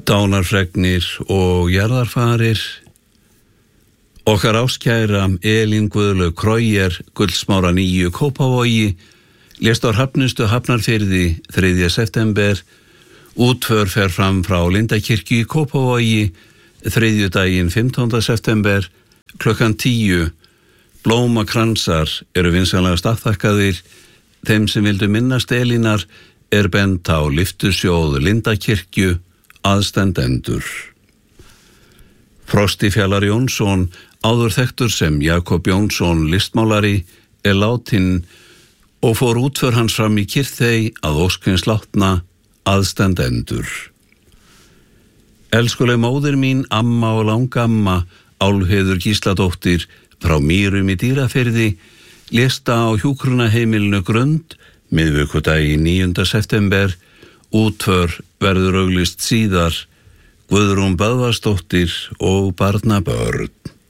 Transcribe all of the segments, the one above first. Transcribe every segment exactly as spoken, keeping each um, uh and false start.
Dánarfregnir og jarðarfarir. Okkar áskæra Elín Guðlaug Kreuer, Gullsmára níu, Kópavogi, lést á Hrafnistu Hafnarfirði þriðja september. Útför fer fram frá Lindakirkju í Kópavogi þriðjudaginn fimmtánda september klukkan tíu. Blómakransar eru vinsamlegast afþakkaðir. Þeim sem vildu minnast Elínar er bent á lyftusjóð Lindakirkju, aðstendendur. Frosti Fjallar Jónsson, áður þekktur sem Jakob Jónsson listmálari, er látinn og fór útför hans fram í Kyrþey að óskins látna, aðstendendur. Elskuleg móðir mín, amma og langamma, Álfheiður Gísladóttir, frá Mýrum í Dýrafirði, lést á hjúkrunarheimilinu Grund, miðvikudaginn níunda september. Útför verður auglýst síðar. Guðrún Böðvarsdóttir og barnabörn.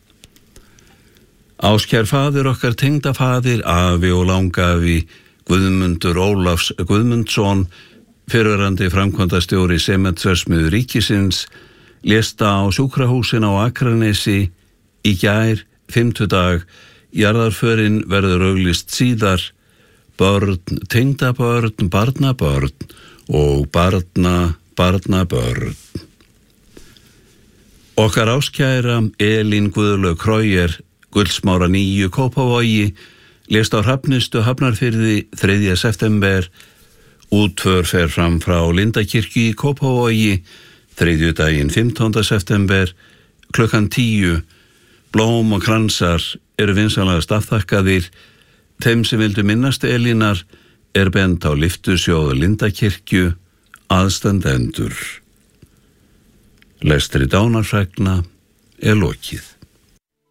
Áskær faðir okkar tengdafaðir, afi og langafi, Guðmundur Ólafs Guðmundsson, fyrrverandi framkvæmdastjóri Sementsverksmiðju ríkisins, lést á sjúkrahúsin á Akranesi í gær, fimmtudag. Jarðarförin verður auglýst síðar. Börn, tengdabörn, barnabörn og barna, barnabörn. Okkar áskæra Elín Guðlaug Kreuer, Gullsmára níu, Kópavogi, lést á Hrafnistu Hafnarfirði þriðja september. Útför fer fram frá Lindakirkju í Kópavogi þriðjudaginn fimmtánda september klukkan tíu. Blóm og kransar eru vinsamlegast afþakkaðir. Þeim sem vildu minnast Elínar er bent á lyftusjóð Lindakirkju, aðstendendur. Lestri dánarfregna er lokið.